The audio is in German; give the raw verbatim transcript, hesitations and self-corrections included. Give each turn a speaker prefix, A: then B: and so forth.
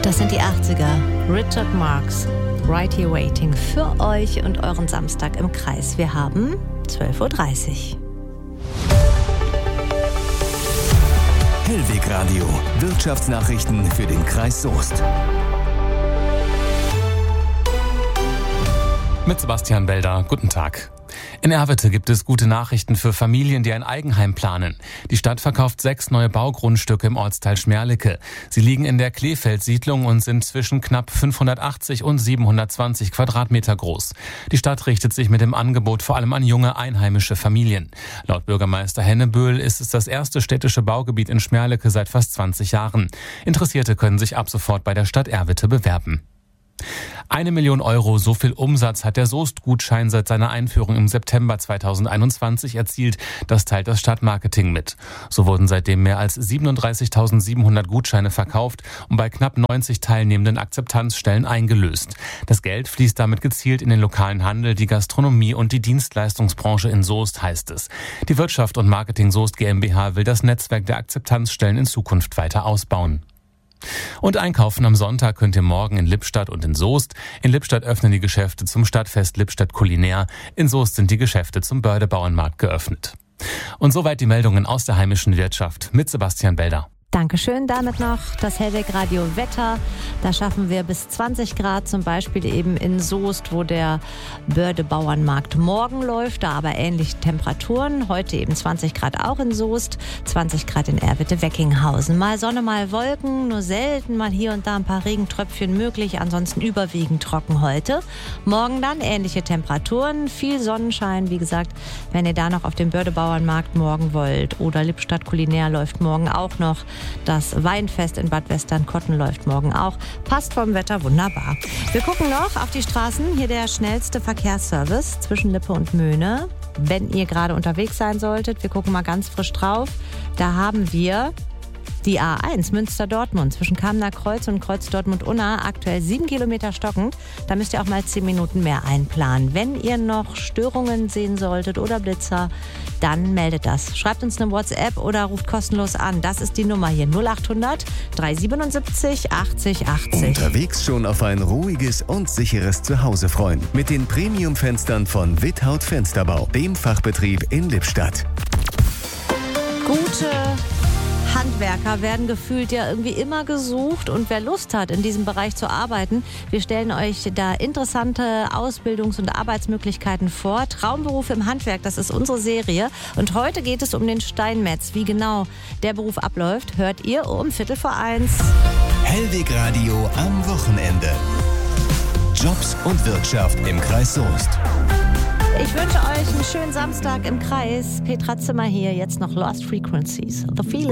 A: Das sind die achtziger. Richard Marx, Right Here Waiting, für euch und euren Samstag im Kreis. Wir haben zwölf Uhr dreißig.
B: Hellweg Radio. Wirtschaftsnachrichten für den Kreis Soest.
C: Mit Sebastian Belder. Guten Tag. In Erwitte gibt es gute Nachrichten für Familien, die ein Eigenheim planen. Die Stadt verkauft sechs neue Baugrundstücke im Ortsteil Schmerlicke. Sie liegen in der Kleefeld-Siedlung und sind zwischen knapp fünfhundertachtzig und siebenhundertzwanzig Quadratmeter groß. Die Stadt richtet sich mit dem Angebot vor allem an junge einheimische Familien. Laut Bürgermeister Henneböhl ist es das erste städtische Baugebiet in Schmerlicke seit fast zwanzig Jahren. Interessierte können sich ab sofort bei der Stadt Erwitte bewerben. Eine Million Euro, so viel Umsatz hat der Soest-Gutschein seit seiner Einführung im September zweitausendeinundzwanzig erzielt. Das teilt das Stadtmarketing mit. So wurden seitdem mehr als siebenunddreißigtausendsiebenhundert Gutscheine verkauft und bei knapp neunzig teilnehmenden Akzeptanzstellen eingelöst. Das Geld fließt damit gezielt in den lokalen Handel, die Gastronomie und die Dienstleistungsbranche in Soest, heißt es. Die Wirtschaft und Marketing Soest GmbH will das Netzwerk der Akzeptanzstellen in Zukunft weiter ausbauen. Und einkaufen am Sonntag könnt ihr morgen in Lippstadt und in Soest. In Lippstadt öffnen die Geschäfte zum Stadtfest Lippstadt Kulinär. In Soest sind die Geschäfte zum Börde-Bauernmarkt geöffnet. Und soweit die Meldungen aus der heimischen Wirtschaft mit Sebastian Belder.
A: Dankeschön. Damit noch das Hellweg Radio Wetter. Da schaffen wir bis zwanzig Grad, zum Beispiel eben in Soest, wo der Börde-Bauernmarkt morgen läuft. Da aber ähnliche Temperaturen. Heute eben zwanzig Grad auch in Soest, zwanzig Grad in Erwitte-Weckinghausen. Mal Sonne, mal Wolken, nur selten mal hier und da ein paar Regentröpfchen möglich. Ansonsten überwiegend trocken heute. Morgen dann ähnliche Temperaturen, viel Sonnenschein. Wie gesagt, wenn ihr da noch auf den Börde-Bauernmarkt morgen wollt oder Lippstadt Kulinär läuft morgen auch noch. Das Weinfest in Bad Westernkotten läuft morgen auch. Passt vom Wetter wunderbar. Wir gucken noch auf die Straßen. Hier der schnellste Verkehrsservice zwischen Lippe und Möhne. Wenn ihr gerade unterwegs sein solltet, wir gucken mal ganz frisch drauf. Da haben wir die A eins Münster-Dortmund zwischen Kamener Kreuz und Kreuz Dortmund-Unna, aktuell sieben Kilometer stockend. Da müsst ihr auch mal zehn Minuten mehr einplanen. Wenn ihr noch Störungen sehen solltet oder Blitzer, dann meldet das. Schreibt uns eine WhatsApp oder ruft kostenlos an. Das ist die Nummer hier, null achthundert dreihundertsiebenundsiebzig achtzig achtzig.
B: Unterwegs schon auf ein ruhiges und sicheres Zuhause freuen. Mit den Premium-Fenstern von Without Fensterbau, dem Fachbetrieb in Lippstadt.
A: Gute Handwerker werden gefühlt ja irgendwie immer gesucht, und wer Lust hat, in diesem Bereich zu arbeiten, wir stellen euch da interessante Ausbildungs- und Arbeitsmöglichkeiten vor. Traumberuf im Handwerk, das ist unsere Serie, und heute geht es um den Steinmetz. Wie genau der Beruf abläuft, hört ihr um Viertel vor eins.
B: Hellweg Radio am Wochenende. Jobs und Wirtschaft im Kreis Soest.
A: Ich wünsche euch einen schönen Samstag im Kreis. Petra Zimmer hier, jetzt noch Lost Frequencies. The Feeling.